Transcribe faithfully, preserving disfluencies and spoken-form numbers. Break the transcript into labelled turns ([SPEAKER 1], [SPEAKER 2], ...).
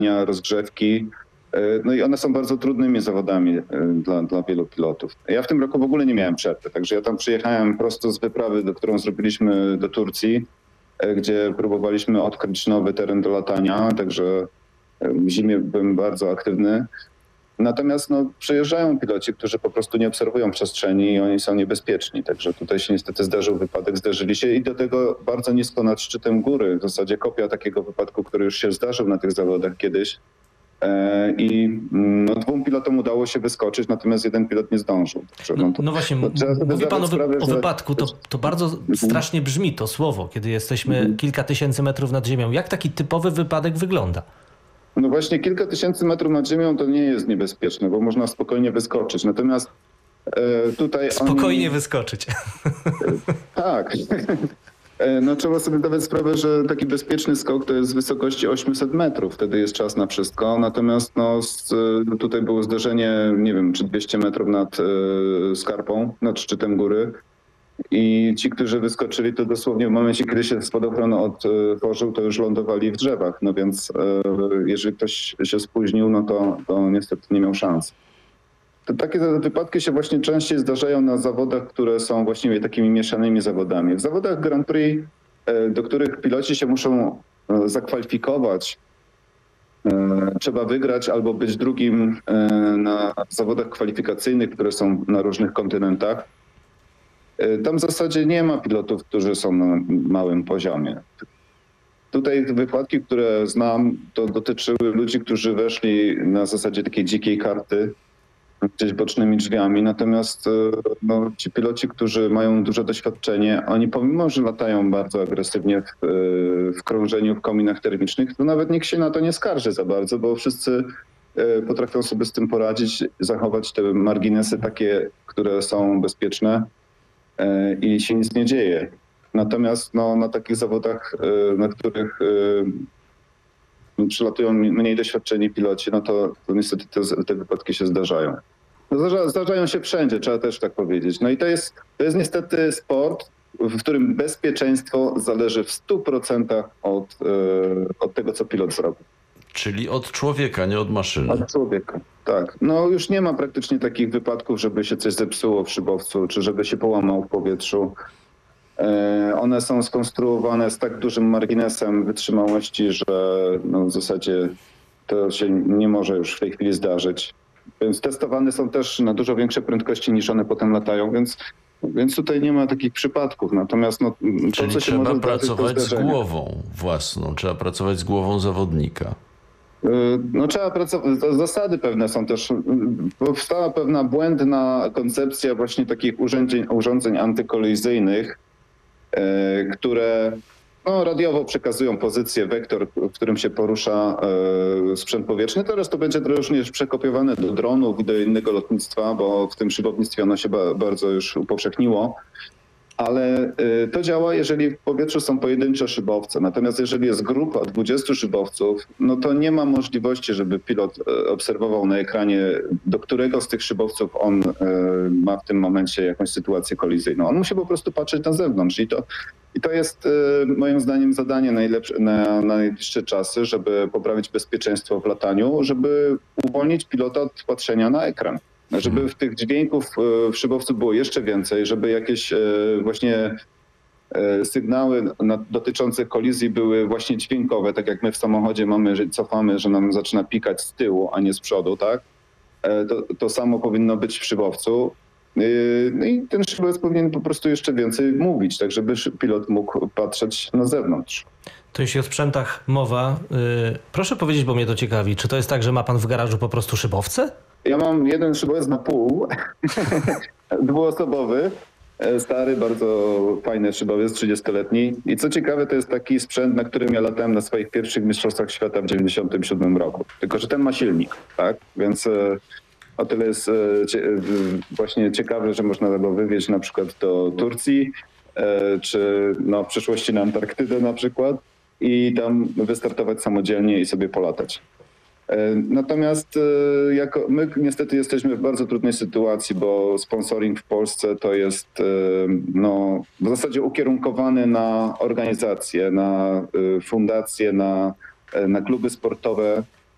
[SPEAKER 1] dnia rozgrzewki. No i one są bardzo trudnymi zawodami dla, dla wielu pilotów. Ja w tym roku w ogóle nie miałem przerwy, także ja tam przyjechałem prosto z wyprawy, do którą zrobiliśmy do Turcji, gdzie próbowaliśmy odkryć nowy teren do latania, także w zimie byłem bardzo aktywny. Natomiast no, przyjeżdżają piloci, którzy po prostu nie obserwują przestrzeni i oni są niebezpieczni. Także tutaj się niestety zdarzył wypadek, zdarzyli się i do tego bardzo nisko nad szczytem góry. W zasadzie kopia takiego wypadku, który już się zdarzył na tych zawodach kiedyś. I no, dwóm pilotom udało się wyskoczyć, natomiast jeden pilot nie zdążył. Także,
[SPEAKER 2] no,
[SPEAKER 1] no, to,
[SPEAKER 2] no właśnie, mówi pan o, wy, sprawę, o że... wypadku, to, to bardzo strasznie brzmi to słowo, kiedy jesteśmy mhm. kilka tysięcy metrów nad ziemią. Jak taki typowy wypadek wygląda?
[SPEAKER 1] No właśnie kilka tysięcy metrów nad ziemią to nie jest niebezpieczne, bo można spokojnie wyskoczyć. Natomiast e, tutaj...
[SPEAKER 2] Spokojnie
[SPEAKER 1] oni...
[SPEAKER 2] wyskoczyć.
[SPEAKER 1] Tak. No trzeba sobie zdawać sprawę, że taki bezpieczny skok to jest z wysokości osiemset metrów. Wtedy jest czas na wszystko. Natomiast no, tutaj było zderzenie, nie wiem, czy dwieście metrów nad e, skarpą, nad szczytem góry. I ci, którzy wyskoczyli, to dosłownie w momencie, kiedy się spadochron otworzył, to już lądowali w drzewach. No więc e, jeżeli ktoś się spóźnił, no to, to niestety nie miał szans. To takie wypadki się właśnie częściej zdarzają na zawodach, które są właściwie takimi mieszanymi zawodami. W zawodach Grand Prix, do których piloci się muszą zakwalifikować, trzeba wygrać albo być drugim na zawodach kwalifikacyjnych, które są na różnych kontynentach. Tam w zasadzie nie ma pilotów, którzy są na małym poziomie. Tutaj wypadki, które znam, to dotyczyły ludzi, którzy weszli na zasadzie takiej dzikiej karty, gdzieś bocznymi drzwiami, natomiast no, ci piloci, którzy mają duże doświadczenie, oni pomimo, że latają bardzo agresywnie w, w krążeniu, w kominach termicznych, to nawet nikt się na to nie skarży za bardzo, bo wszyscy potrafią sobie z tym poradzić, zachować te marginesy takie, które są bezpieczne i się nic nie dzieje. Natomiast no, na takich zawodach, na których przylatują mniej doświadczeni piloci, no to, to niestety te, te wypadki się zdarzają. Zdarza, zdarzają się wszędzie, trzeba też tak powiedzieć. No i to jest, to jest niestety sport, w którym bezpieczeństwo zależy w stu procentach od, od tego, co pilot zrobi.
[SPEAKER 3] Czyli od człowieka, nie od maszyny.
[SPEAKER 1] Od człowieka, tak. No już nie ma praktycznie takich wypadków, żeby się coś zepsuło w szybowcu, czy żeby się połamał w powietrzu. One są skonstruowane z tak dużym marginesem wytrzymałości, że no w zasadzie to się nie może już w tej chwili zdarzyć. Więc testowane są też na dużo większe prędkości niż one potem latają, więc, więc tutaj nie ma takich przypadków. Natomiast no, to,
[SPEAKER 3] Czyli
[SPEAKER 1] co się
[SPEAKER 3] trzeba
[SPEAKER 1] może
[SPEAKER 3] pracować
[SPEAKER 1] zdarzyć,
[SPEAKER 3] z głową własną, trzeba pracować z głową zawodnika.
[SPEAKER 1] No trzeba pracować, zasady pewne są też, powstała pewna błędna koncepcja właśnie takich urządzeń, urządzeń antykolizyjnych, które no, radiowo przekazują pozycję, wektor, w którym się porusza e, sprzęt powietrzny. Teraz to będzie również przekopiowane do dronów i do innego lotnictwa, bo w tym szybownictwie ono się ba, bardzo już upowszechniło. Ale e, to działa, jeżeli w powietrzu są pojedyncze szybowce. Natomiast jeżeli jest grupa dwudziestu szybowców, no to nie ma możliwości, żeby pilot e, obserwował na ekranie, do którego z tych szybowców on e, ma w tym momencie jakąś sytuację kolizyjną. On musi po prostu patrzeć na zewnątrz i to I to jest moim zdaniem zadanie najlepsze, na, na najbliższe czasy, żeby poprawić bezpieczeństwo w lataniu, żeby uwolnić pilota od patrzenia na ekran. Żeby w tych dźwięków w szybowcu było jeszcze więcej, żeby jakieś właśnie sygnały dotyczące kolizji były właśnie dźwiękowe, tak jak my w samochodzie mamy, że cofamy, że nam zaczyna pikać z tyłu, a nie z przodu, tak? To, to samo powinno być w szybowcu. No i ten szybowiec powinien po prostu jeszcze więcej mówić, tak żeby pilot mógł patrzeć na zewnątrz.
[SPEAKER 2] To jeśli o sprzętach mowa, yy, proszę powiedzieć, bo mnie to ciekawi, czy to jest tak, że ma pan w garażu po prostu szybowce?
[SPEAKER 1] Ja mam jeden szybowiec na pół, dwuosobowy, stary, bardzo fajny szybowiec, trzydziestoletni. I co ciekawe, to jest taki sprzęt, na którym ja latałem na swoich pierwszych mistrzostwach świata w dziewięćdziesiątym siódmym roku. Tylko że ten ma silnik, tak? Więc o tyle jest właśnie ciekawe, że można go wywieźć na przykład do Turcji, czy no, w przyszłości na Antarktydę na przykład i tam wystartować samodzielnie i sobie polatać. Natomiast jako my niestety jesteśmy w bardzo trudnej sytuacji, bo sponsoring w Polsce to jest no, w zasadzie ukierunkowany na organizacje, na fundacje, na, na kluby sportowe.